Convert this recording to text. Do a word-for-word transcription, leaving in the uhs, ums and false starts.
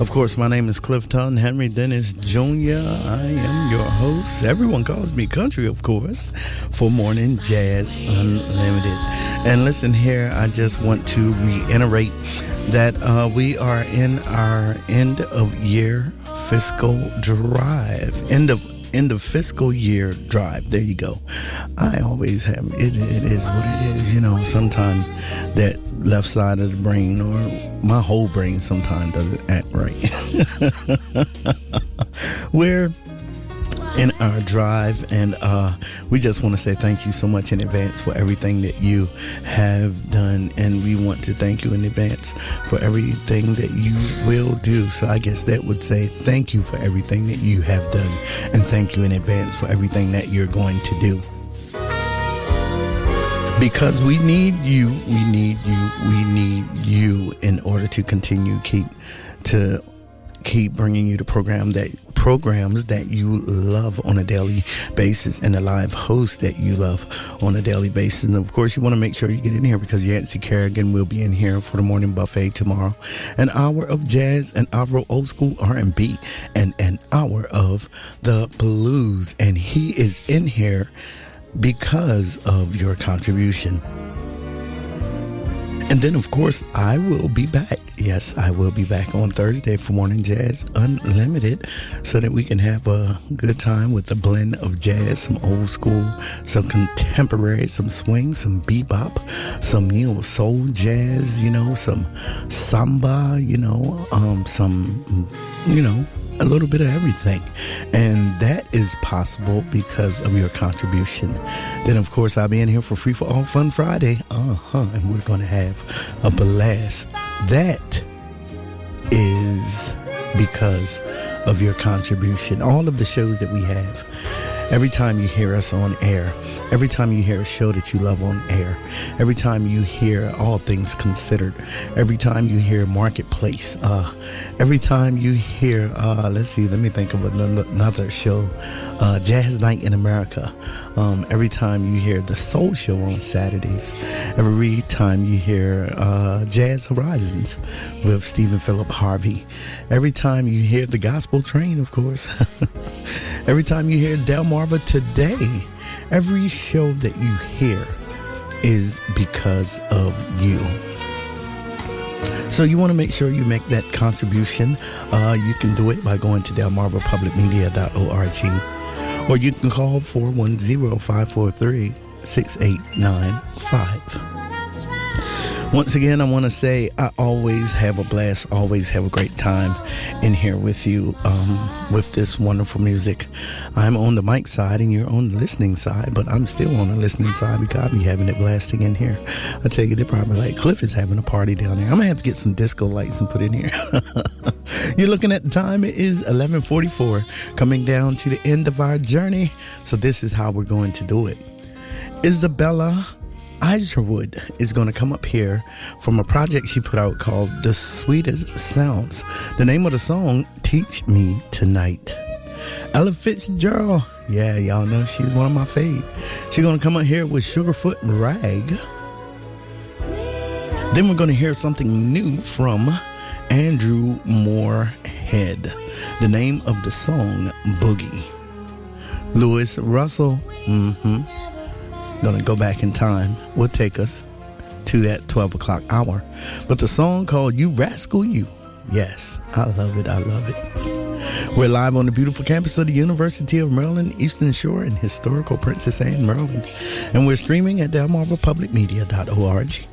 Of course, my name is Clifton Henry Dennis Junior I am your host. Everyone calls me Country, of course, for Morning Jazz Unlimited. And listen here, I just want to reiterate that uh, we are in our end of year fiscal drive. End of end of fiscal year drive. There you go. I always have it. It is what it is. You know, sometimes that left side of the brain, or my whole brain, sometimes doesn't act right. We're in our drive, and uh, we just want to say thank you so much in advance for everything that you have done, and we want to thank you in advance for everything that you will do. So I guess that would say thank you for everything that you have done, and thank you in advance for everything that you're going to do. Because we need you, we need you, we need you in order to continue keep to keep bringing you the program that programs that you love on a daily basis, and the live hosts that you love on a daily basis. And of course, you want to make sure you get in here, because Yancey Kerrigan will be in here for the morning buffet tomorrow. An hour of jazz, an hour of old school R and B, and an hour of the blues. And he is in here because of your contribution. And then, of course, I will be back. Yes, I will be back on Thursday for Morning Jazz Unlimited, so that we can have a good time with a blend of jazz, some old school, some contemporary, some swing, some bebop, some neo soul jazz, you know, some samba, you know, um, some, you know, a little bit of everything. And that is possible because of your contribution. Then, of course, I'll be in here for Free for All Fun Friday. Uh-huh. And we're going to have a blast. That is because of your contribution. All of the shows that we have, every time you hear us on air, every time you hear a show that you love on air, every time you hear All Things Considered, every time you hear Marketplace, uh, every time you hear, uh, let's see, let me think of another show, uh, Jazz Night in America, um, every time you hear The Soul Show on Saturdays, every time you hear uh, Jazz Horizons with Stephen Philip Harvey, every time you hear The Gospel Train, of course, every time you hear Delmarva Today, every show that you hear is because of you. So you want to make sure you make that contribution. Uh, you can do it by going to delmarva public media dot org, or you can call four one zero, five four three, six eight nine five. Once again, I want to say I always have a blast, always have a great time in here with you um, with this wonderful music. I'm on the mic side and you're on the listening side, but I'm still on the listening side because I be having it blasting in here. I tell you, they're probably like, Cliff is having a party down there. I'm going to have to get some disco lights and put in here. You're looking at the time. It is eleven forty-four, coming down to the end of our journey. So this is how we're going to do it. Isabella Isherwood is going to come up here from a project she put out called The Sweetest Sounds. The name of the song, Teach Me Tonight. Ella Fitzgerald, yeah, y'all know she's one of my fave. She's going to come up here with Sugarfoot Rag. Then we're going to hear something new from Andrew Moorhead. The name of the song, Boogie. Louis Russell, mm-hmm. Gonna go back in time. Will take us to that twelve o'clock hour. But the song called You Rascal You. Yes, I love it. I love it. We're live on the beautiful campus of the University of Maryland, Eastern Shore in historical Princess Anne, Maryland. And we're streaming at delmarva public media dot org.